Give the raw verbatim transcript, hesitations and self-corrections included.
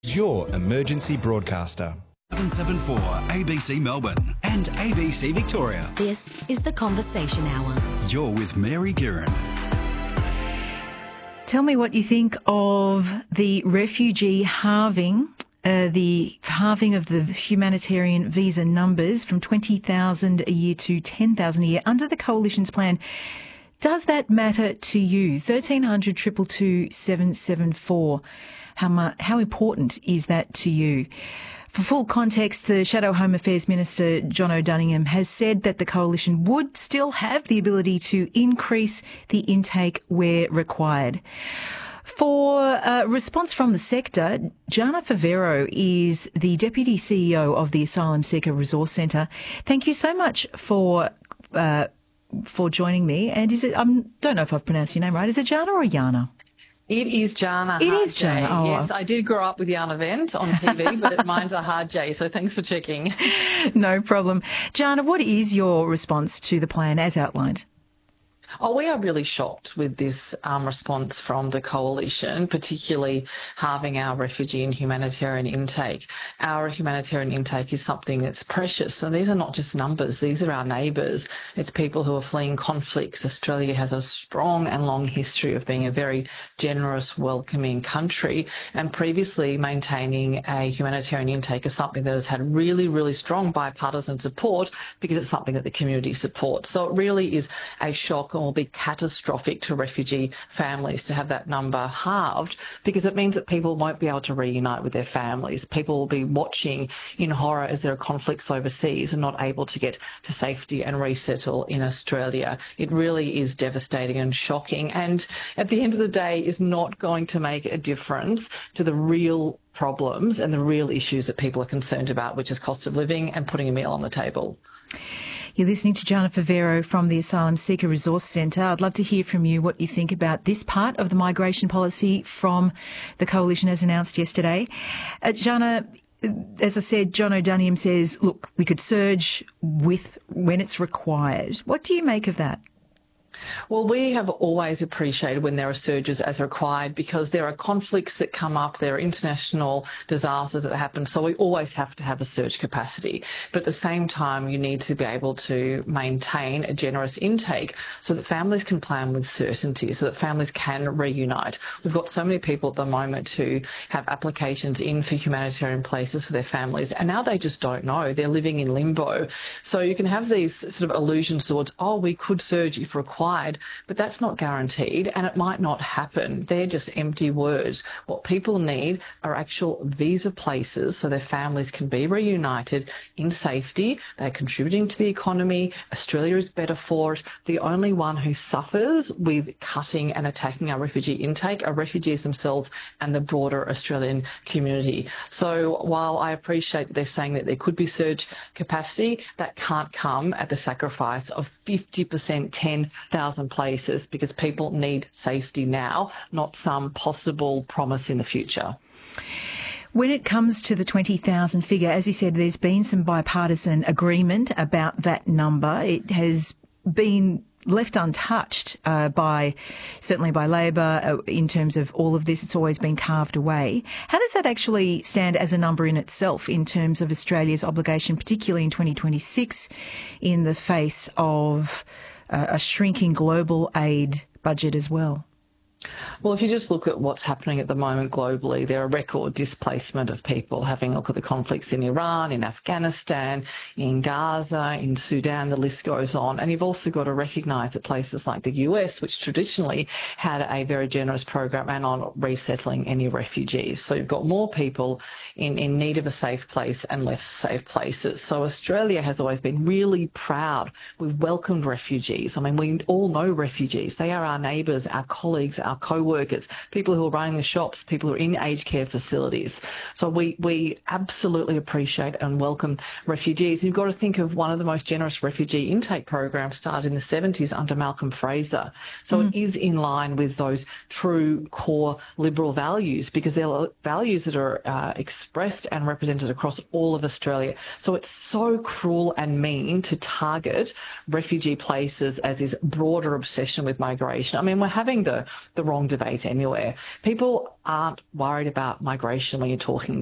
Your emergency broadcaster. seven seven four A B C Melbourne and A B C Victoria. This is the Conversation Hour. You're with Mary Guerin. Tell me what you think of the refugee halving, uh, the halving of the humanitarian visa numbers from twenty thousand a year to ten thousand a year under the Coalition's plan. Does that matter to you? thirteen hundred, two two two, seven seven four. How mu- how important is that to you? For full context, the Shadow Home Affairs Minister, John O'Dunningham, has said that the Coalition would still have the ability to increase the intake where required. For a response from the sector, Jana Favero is the Deputy C E O of the Asylum Seeker Resource Centre. Thank you so much for uh, for joining me. And is it, I um, don't know if I've pronounced your name right, is it Jana or Jana? It is Jana. It hard is Jana. J. Oh. Yes, I did grow up with Jana Vent on T V, but mine's a hard J, so thanks for checking. No problem. Jana, what is your response to the plan as outlined? Oh, we are really shocked with this um, response from the Coalition, particularly halving our refugee and humanitarian intake. Our humanitarian intake is something that's precious, and these are not just numbers, these are our neighbours. It's people who are fleeing conflicts. Australia has a strong and long history of being a very generous, welcoming country, and previously maintaining a humanitarian intake is something that has had really, really strong bipartisan support because it's something that the community supports. So it really is a shock will be catastrophic to refugee families to have that number halved, because it means that people won't be able to reunite with their families. People will be watching in horror as there are conflicts overseas and not able to get to safety and resettle in Australia. It really is devastating and shocking, and at the end of the day is not going to make a difference to the real problems and the real issues that people are concerned about, which is cost of living and putting a meal on the table. You're listening to Jana Favero from the Asylum Seeker Resource Centre. I'd love to hear from you what you think about this part of the migration policy from the Coalition as announced yesterday. Uh, Jana, as I said, John O'Dunningham says, look, we could surge with when it's required. What do you make of that? Well, we have always appreciated when there are surges as required, because there are conflicts that come up, there are international disasters that happen, so we always have to have a surge capacity. But at the same time, you need to be able to maintain a generous intake so that families can plan with certainty, so that families can reunite. We've got so many people at the moment who have applications in for humanitarian places for their families, and now they just don't know. They're living in limbo. So you can have these sort of illusions towards, oh, we could surge if required, but that's not guaranteed, and it might not happen. They're just empty words. What people need are actual visa places so their families can be reunited in safety. They're contributing to the economy. Australia is better for it. The only one who suffers with cutting and attacking our refugee intake are refugees themselves and the broader Australian community. So while I appreciate that they're saying that there could be surge capacity, that can't come at the sacrifice of fifty percent, ten thousand places, because people need safety now, not some possible promise in the future. When it comes to the twenty thousand figure, as you said, there's been some bipartisan agreement about that number. It has been left untouched uh, by, certainly by Labor, uh, in terms of all of this. It's always been carved away. How does that actually stand as a number in itself in terms of Australia's obligation, particularly in twenty twenty-six, in the face of uh, a shrinking global aid budget as well? Well, if you just look at what's happening at the moment globally, there are record displacement of people. Having a look at the conflicts in Iran, in Afghanistan, in Gaza, in Sudan, the list goes on. And you've also got to recognise that places like the U S, which traditionally had a very generous program and on resettling any refugees. So you've got more people in, in need of a safe place and less safe places. So Australia has always been really proud. We've welcomed refugees. I mean, we all know refugees. They are our neighbours, our colleagues, our co-workers, people who are running the shops, people who are in aged care facilities. So we, we absolutely appreciate and welcome refugees. You've got to think of one of the most generous refugee intake programs started in the seventies under Malcolm Fraser. So mm. it is in line with those true core liberal values, because they're values that are uh, expressed and represented across all of Australia. So it's so cruel and mean to target refugee places as this broader obsession with migration. I mean, we're having the, the the wrong debate anywhere. People aren't worried about migration when you're talking